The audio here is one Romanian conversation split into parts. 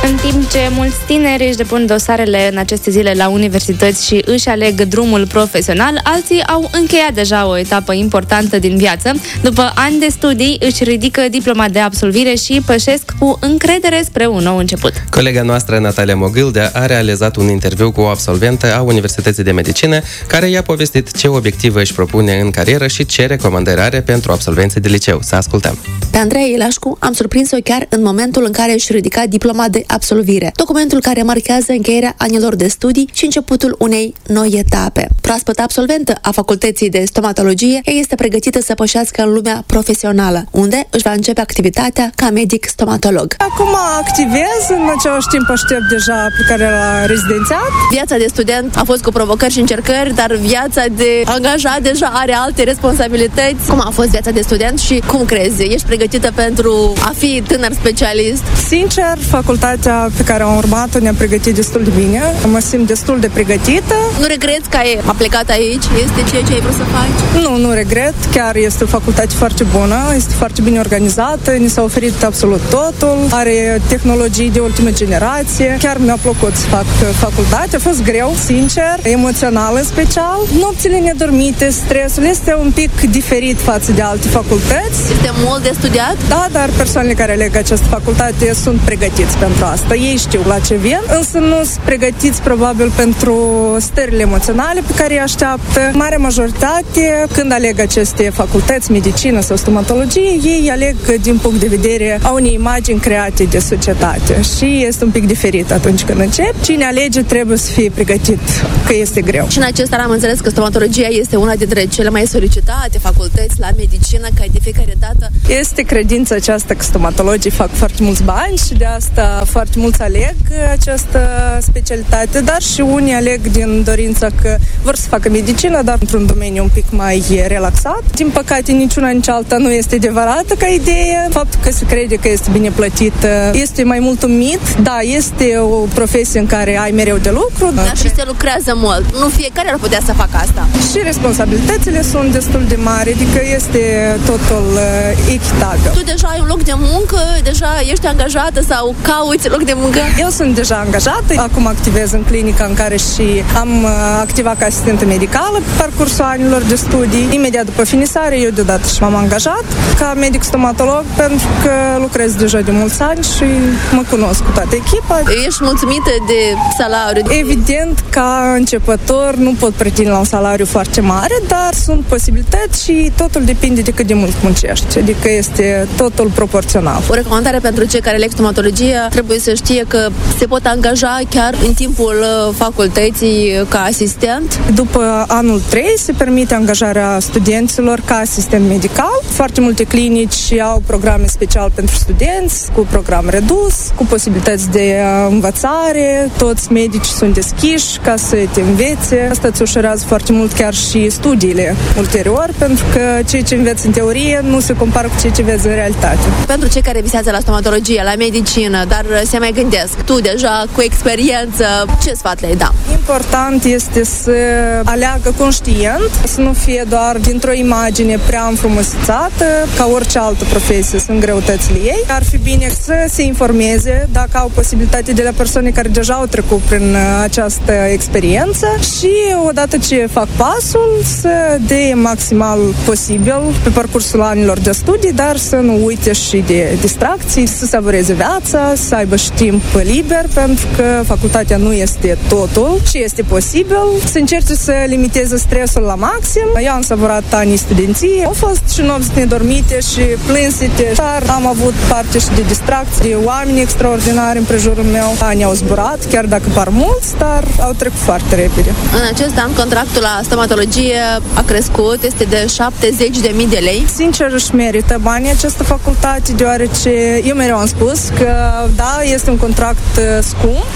În timp ce mulți tineri își depun dosarele în aceste zile la universități și își aleg drumul profesional, alții au încheiat deja o etapă importantă din viață. După ani de studii, își ridică diploma de absolvire și pășesc cu încredere spre un nou început. Colega noastră, Natalia Mogâldea, a realizat un interviu cu o absolventă a Universității de Medicină, care i-a povestit ce obiective își propune în carieră și ce recomandări are pentru absolvenții de liceu. Să ascultăm! Pe Andreea Ilașcu am surprins-o chiar în momentul în care își ridica diploma de absolvire, documentul care marchează încheierea anilor de studii și începutul unei noi etape. Proaspăt absolventă a Facultății de Stomatologie, ea este pregătită să pășească în lumea profesională, unde își va începe activitatea ca medic stomatolog. Acum activez, în același timp aștept deja aplicarea la rezidențiat. Viața de student a fost cu provocări și încercări, dar viața de angajat deja are alte responsabilități. Cum a fost viața de student și cum crezi? Ești pregătită pentru a fi tânăr specialist? Sincer, facultatea pe care am urmat-o ne-a pregătit destul de bine. Mă simt destul de pregătită. Nu regreți că ai aplicat aici? Este ceea ce ai vrut să faci? Nu regret. Chiar este o facultate foarte bună, este foarte bine organizată, ni s-a oferit absolut totul, are tehnologii de ultimă generație. Chiar mi-a plăcut să fac facultate. A fost greu, sincer, emoțional în special. Nopțile nedormite, stresul este un pic diferit față de alte facultăți. Este mult de studiat? Da, dar persoanele care aleg această facultate sunt pregătiți pentru asta. Ei știu la ce vin, însă nu sunt pregătiți probabil pentru stările emoționale pe care îi așteaptă. Marea majoritate, când aleg aceste facultăți, medicină sau stomatologie, ei aleg din punct de vedere a unei imagini create de societate și este un pic diferit atunci când încep. Cine alege trebuie să fie pregătit, că este greu. Și în acest an am înțeles că stomatologia este una dintre cele mai solicitate facultăți la medicină, ca de fiecare dată. Este credința aceasta că stomatologii fac foarte mulți bani și de asta foarte mulți aleg această specialitate, dar și unii aleg din dorința că vor să facă medicină, dar într-un domeniu un pic mai relaxat. Din păcate, niciuna, nici alta nu este adevărată ca idee. Faptul că se crede că este bine plătită este mai mult un mit. Da, este o profesie în care ai mereu de lucru. Dar și se lucrează mult. Nu fiecare ar putea să facă asta. Și responsabilitățile sunt destul de mari, adică este totul echitabil. Tu deja ai un loc de muncă? Deja ești angajată sau cauți loc de muncă? Eu sunt deja angajată. Acum activez în clinica în care și am activat ca asistentă medicală pe parcursul anilor de studii. Imediat după finisare, eu deodată și m-am angajat ca medic stomatolog pentru că lucrez deja de mulți ani și mă cunosc cu toată echipa. Ești mulțumită de salariu? Evident, ca începător nu pot pretinde la un salariu foarte mare, dar sunt posibilități și totul depinde de cât de mult muncești. Adică este totul proporțional. O recomandare pentru cei care aleg stomatologia: trebuie să știe că se pot angaja chiar în timpul facultății ca asistent. După anul 3 se permite angajarea studenților ca asistent medical. Foarte multe clinici au programe special pentru studenți, cu program redus, cu posibilități de învățare. Toți medicii sunt deschiși ca să te învețe. Asta îți ușurează foarte mult chiar și studiile ulterior, pentru că ceea ce înveți în teorie nu se compară cu ceea ce vezi în realitate. Pentru cei care visează la stomatologie, la medicină, dar se mai gândesc, tu deja cu experiență, ce sfat le-ai da? Important este să aleagă conștient, să nu fie doar dintr-o imagine prea înfrumusețată, ca orice altă profesie, sunt greutățile ei. Ar fi bine să se informeze dacă au posibilitate de la persoane care deja au trecut prin această experiență și odată ce fac pasul să dea maximal posibil pe parcursul anilor de studii, dar să nu uite și de distracții, să savureze viața, să aibă și timp liber, pentru că facultatea nu este totul și este posibil să încerce să limiteze stresul la maxim. Eu am savurat anii studenției, au fost și nopți nedormite și plânsete, dar am avut parte și de distracții, oameni extraordinari în prejurul meu. Anii au zburat, chiar dacă par mulți, dar au trecut foarte repede. În acest an, contractul la stomatologie a crescut, este de 70.000 de lei. Sincer, își merită banii această facultate, deoarece eu mereu am spus că, da, este un contract scump,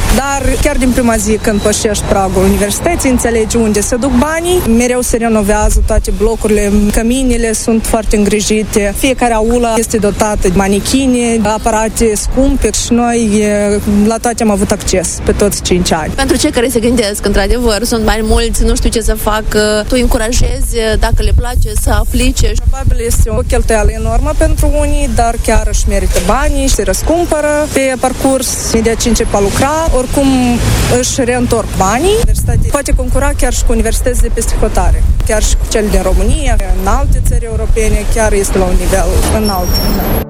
Dar chiar din prima zi când pășești pragul universității, înțelegi unde se duc banii, mereu se renovează toate blocurile, căminile sunt foarte îngrijite, fiecare aulă este dotată de manichine, aparate scumpe și noi la toate am avut acces pe toți 5 ani. Pentru cei care se gândesc, într-adevăr, sunt mai mulți, nu știu ce să fac, tu încurajezi, dacă le place, să aplice. Probabil este o cheltuială enormă pentru unii, dar chiar își merită banii și se răscumpără pe parcurs, imediat ce începe a lucra, oricum își reîntorc banii. Universitatea poate concura chiar și cu universități de peste hotare, chiar și cu cele din România, în alte țări europene, chiar este la un nivel înalt.